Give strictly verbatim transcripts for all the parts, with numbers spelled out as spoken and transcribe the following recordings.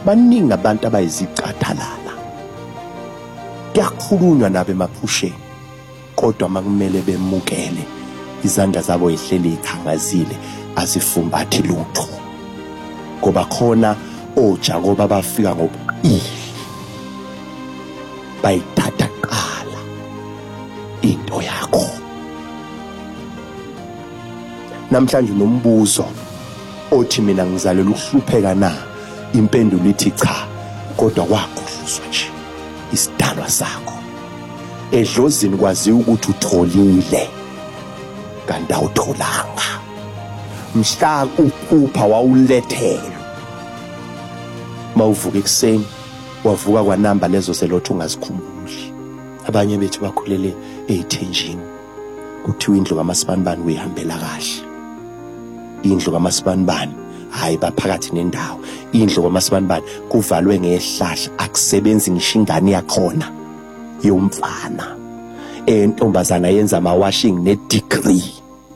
baningi abantu abayizicathalala. Kuyakhulunywa nabo emaphusheni, kodwa makumele bemukele izandla zabo ehlele ikhangazile azifumbathi lutho. Ngoba khona oJakoba bafika ngobuqili bayithatha qala into yakho. Namhlanje nombuzo othi mina ngizalela ukuhlupheka na? Impendulo ithi cha, kodwa wakhohluzwa nje isidalwa sakho. Edlozini kwaziwa ukuthi utholile kanti awutholanga. Mhla uphupha wawulethelwa. Mawuvuka ekuseni wavuka kwanamba lezo selothu ungazikhumbuli. Abanye bethu bakhulele ezithenjini. Kuthiwa indlu kaMasibanibani uyihambela kahle. Indlu kaMasibanibani hayi baphakathi nendawo. Indlu kaMasibanibani kuvalwe ngehlahla, akusebenzi ngisho ingane yakhona yomfana. Entombazana yenza ama washing ne degree.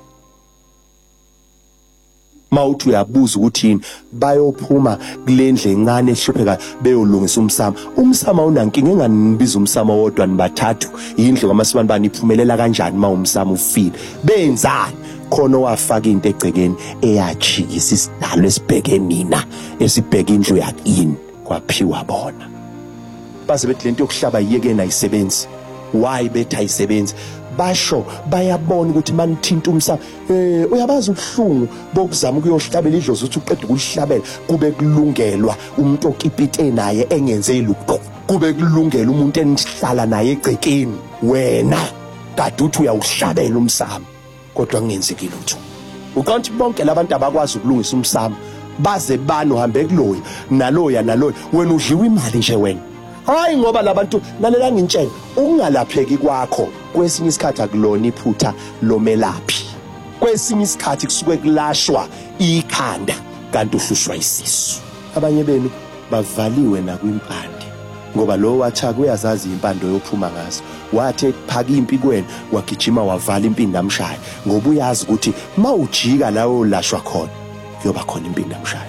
Mawuthi uyabuza ukuthi yini bayophuma kulendle encane ehlupheka beyolungisa umsamo. Umsamo unankinga, enganibiza umsamo wodwa nibathathu. Indlu kaMasibanibani iphumelela kanjani ma umsamo ufile? Benzani? Khona wafaka into egcekeni eyachikisa isidalo esibheke nina, esibheke indlu yakini kwaphiwa bona. Baze bethi lento yokuhlaba yiyeke ayisebenzi. Why bethi ayisebenzi? Basho bayabona ukuthi manithinta umsamo eh uyabaza ubuhlungu bokuzama ukuyohlabela idlozi uthi uqeda ukulihlabela kube kulungelwa umuntu okipite naye engenze ilutho, kube kulungela umuntu enihlala naye egcekeni wena kade uthi uyawuhlabela umsamo kodwa kungenzeki lutho. Ukanti bonke labantu abakwazi ukulungisa umsamo baze bani uhambe kuloya naloya naloya, wena udliwa imali nje wena. Hayi ngoba labantu nalela ngintshela ukungalapheki kwakho kwesinye isikhathi akulona iphutha lomelaphi. Kwesinye isikhathi kusuke kulashwa ikhanda kanti uhlushwa isisu. Abanye benu bavaliwe nakwimpande ngoba lo wathaka uyazazi impando yophuma ngazo. Wathe phaka impi kwena wagijima wavala impindi amshaya ngoba uyazi ukuthi mawujika lawo lashwa khona kuyoba khona impindi amshaya.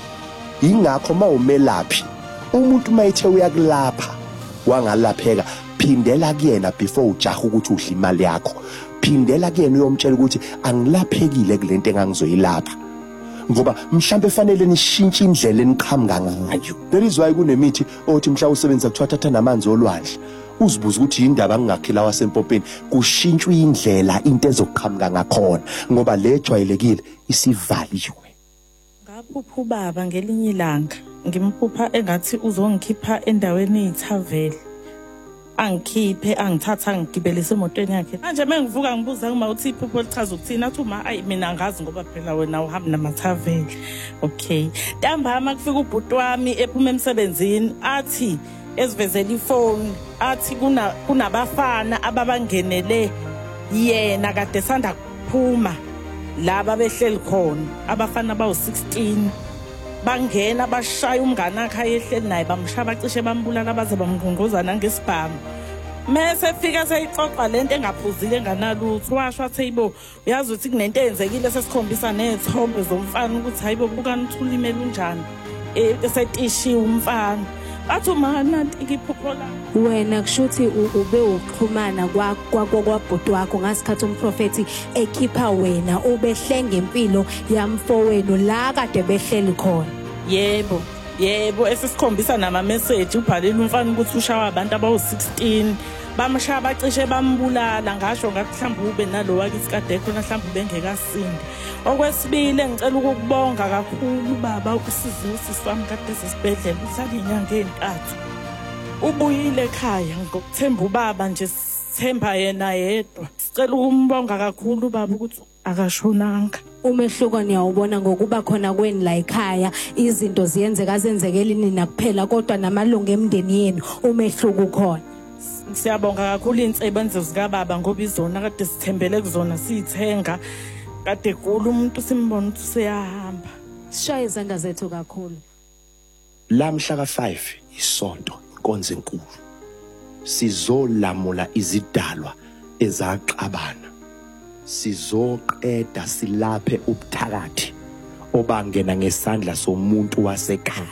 Ingakho mawumelaphi umuntu mayithe uyakulapha wangalapheka, phindela kuyena before ujaha ukuthi udla imali yakho. Phindela kuyena uyomtshela ukuthi angilaphekile kulento engangizoyilapha ngoba mhlambe fanele nishintshe indlela eniqhamuka ngayo. There is why kunemithi othi mhla usebenza kuthiwa thatha namanzi olwandle uzibuza ukuthi indaba ngingakhila wasempopeni kushintshwe indlela into ezoqhamuka ngakhona ngoba le ejwayelekile isivaliwe. Ngaphupha ubaba ngelinye ilanga, ngimphupha engathi uzongikhipha endaweni ezithavela. Angikhiphe angithatha ngigibelise emotweni yakhe. Manje mengivuka ngibuza uma uthi iphupho lichaza ukuthini, athi uma ayi mina ngazi ngoba phela wena uhamba namathavela. Okay. Ntambama kufika ubhuti wami ephuma emsebenzini athi esivezela ifoni athi kuna kunabafana ababangenele yena kade sanda kuphuma laba behleli khona abafana bawu sixteen. Bangena bashaya umngane wakhe ayehleli naye bamshaya bacishe bambulala baze bamngongozana ngesibhamu. Mase fika seyixoxa lento engaphuzile enganalutho washo athi yibo uyazi ukuthi kunento eyenzekile sesikhombisa nezithombe zomfana ukuthi hayibo bukani uthula imeli unjani esetishiwe umfana. Bathi uma nanti iphupho la wena kushuthi ube uxhumana kwakho kwabhuti wakho ngasikhathi umprofeti ekhipha wena ubehlenga impilo yamfowenu la kade behleli khona. Yebo, yebo esisikhombisa nama message ubhalile umfana ukuthi ushawa abantu abawu sixteen bamshaya bacishe bambulala. Ngasho ngathi mhlawumbe ube nalo wakithi kade khona mhlawumbe bengekasindi. Okwesibili ngicela ukubonga kakhulu baba usize usisi wami kade sesibhedlela uhlala inyanga ezintathu. Ubuyile ekhaya ngokuthemba ubaba nje, sithemba yena yedwa. Sicela ukumbonga kakhulu baba ukuthi akashonanga. Umehluko niyawubona ngokuba khona kweni la ekhaya izinto ziyenzeka zenzekeli nina kuphela kodwa namalungu emndeni yenu umehluko ukhona. Siyabonga kakhulu insebenzo zika baba ngoba izona kade sithembele kuzona sithenga kade kulo umuntu simbona ukuthi seyahamba. Sishaya izandla zethu kakhulu. La mhla ka five isonto inkonzo enkulu sizolamula izidalwa ezaqabana, sizoqeda silaphe ubuthakathi obangena ngesandla somuntu wasekhaya.